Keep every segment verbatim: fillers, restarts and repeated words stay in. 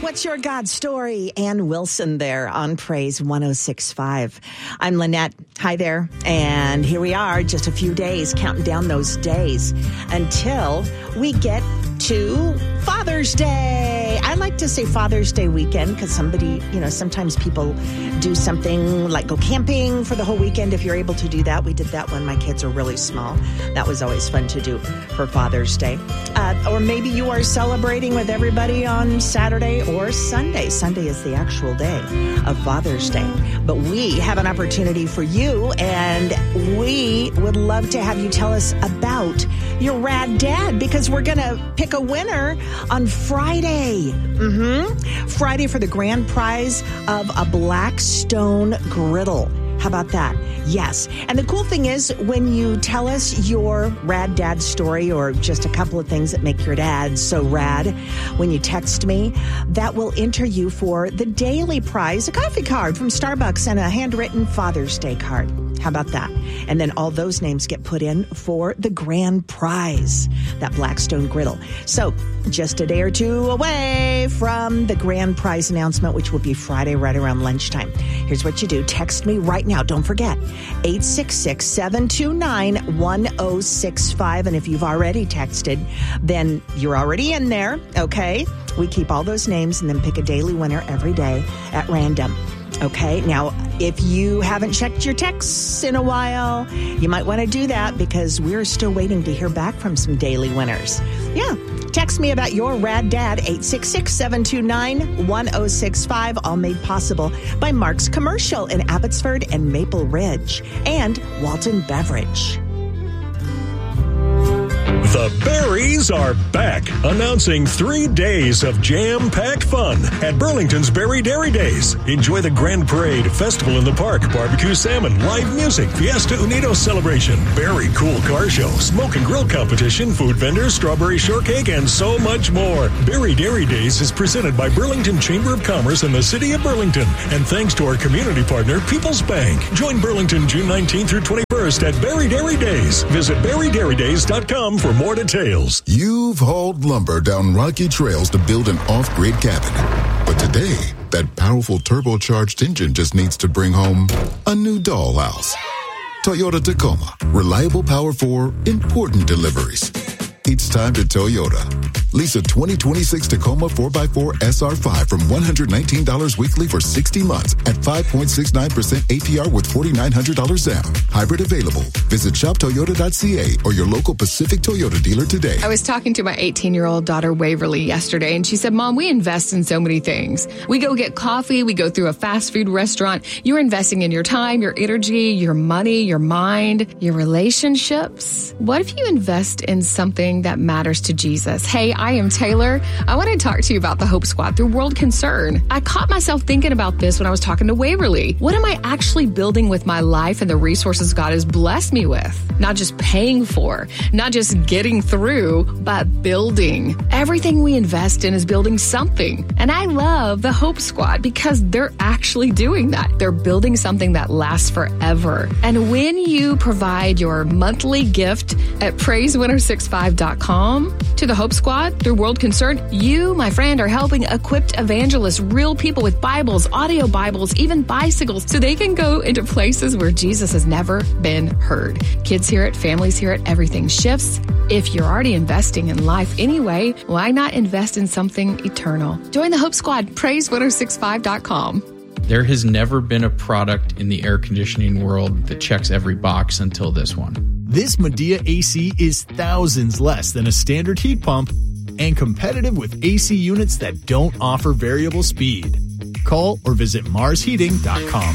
What's Your God Story? Ann Wilson there on Praise one oh six point five. I'm Lynette. Hi there. And here we are, just a few days, counting down those days until we get to Father's Day. I like to say Father's Day weekend because somebody, you know, sometimes people do something like go camping for the whole weekend. If you're able to do that, we did that when my kids were really small. That was always fun to do for Father's Day. Uh, or maybe you are celebrating with everybody on Saturday or Sunday. Sunday is the actual day of Father's Day. But we have an opportunity for you, and we would love to have you tell us about your rad dad, because we're going to pick a winner on Friday. Mm-hmm. Friday for the grand prize of a Blackstone griddle. How about that? Yes. And the cool thing is, when you tell us your rad dad story, or just a couple of things that make your dad so rad, when you text me, that will enter you for the daily prize, a coffee card from Starbucks and a handwritten Father's Day card. How about that? And then all those names get put in for the grand prize, that Blackstone griddle. So just a day or two away from the grand prize announcement, which will be Friday right around lunchtime. Here's what you do. Text me right now. Don't forget, eight six six, seven two nine, one oh six five. And if you've already texted, then you're already in there, okay? We keep all those names and then pick a daily winner every day at random. Okay, now, if you haven't checked your texts in a while, you might want to do that, because we're still waiting to hear back from some daily winners. Yeah, text me about your rad dad, eight six six, seven two nine, one oh six five, all made possible by Mark's Commercial in Abbotsford and Maple Ridge, and Walton Beverage. The Berries are back, announcing three days of jam-packed fun at Burlington's Berry Dairy Days. Enjoy the Grand Parade, Festival in the Park, barbecue salmon, live music, Fiesta Unidos celebration, Berry Cool Car Show, smoke and grill competition, food vendors, strawberry shortcake, and so much more. Berry Dairy Days is presented by Burlington Chamber of Commerce and the City of Burlington, and thanks to our community partner, People's Bank. Join Burlington June nineteenth through twenty-first at Berry Dairy Days. Visit berry dairy days dot com for more details. You've hauled lumber down rocky trails to build an off-grid cabin. But today, that powerful turbocharged engine just needs to bring home a new dollhouse. Toyota Tacoma. Reliable power for important deliveries. It's time to Toyota. Lease a twenty twenty-six Tacoma four by four S R five from one hundred nineteen dollars weekly for sixty months at five point six nine percent A P R with four thousand nine hundred dollars down. Hybrid available. Visit shop toyota dot c a or your local Pacific Toyota dealer today. I was talking to my eighteen-year-old daughter, Waverly, yesterday, and she said, Mom, we invest in so many things. We go get coffee. We go through a fast food restaurant. You're investing in your time, your energy, your money, your mind, your relationships. What if you invest in something that matters to Jesus? Hey, I am Taylor. I want to talk to you about the Hope Squad through World Concern. I caught myself thinking about this when I was talking to Waverly. What am I actually building with my life and the resources God has blessed me with? Not just paying for, not just getting through, but building. Everything we invest in is building something. And I love the Hope Squad because they're actually doing that. They're building something that lasts forever. And when you provide your monthly gift at praise one oh six five dot com to the Hope Squad through World Concern, you, my friend, are helping equipped evangelists, real people with Bibles, audio Bibles, even bicycles, so they can go into places where Jesus has never been heard. Kids hear it, families hear it, everything shifts. If you're already investing in life anyway, why not invest in something eternal? Join the Hope Squad, praise one oh six five dot com. There has never been a product in the air conditioning world that checks every box until this one. This Medea A C is thousands less than a standard heat pump and competitive with A C units that don't offer variable speed. Call or visit mars heating dot com.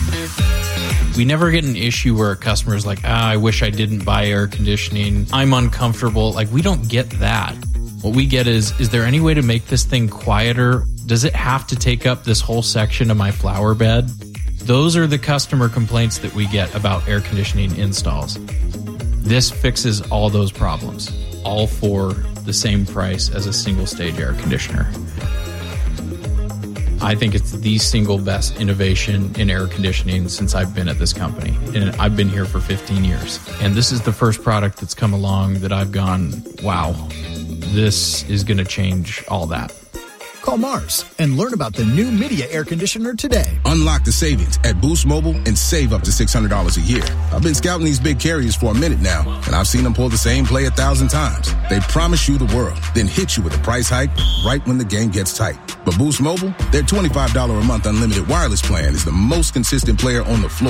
We never get an issue where a customer is like, ah, I wish I didn't buy air conditioning. I'm uncomfortable. Like, we don't get that. What we get is, is there any way to make this thing quieter? Does it have to take up this whole section of my flower bed? Those are the customer complaints that we get about air conditioning installs. This fixes all those problems, all for the same price as a single stage air conditioner. I think it's the single best innovation in air conditioning since I've been at this company. And I've been here for fifteen years. And this is the first product that's come along that I've gone, wow, this is going to change all that. Call Mars and learn about the new Media air conditioner today. Unlock the savings at Boost Mobile and save up to six hundred dollars a year. I've been scouting these big carriers for a minute now, and I've seen them pull the same play a thousand times. They promise you the world, then hit you with a price hike right when the game gets tight. But Boost Mobile, their twenty-five dollars a month unlimited wireless plan is the most consistent player on the floor.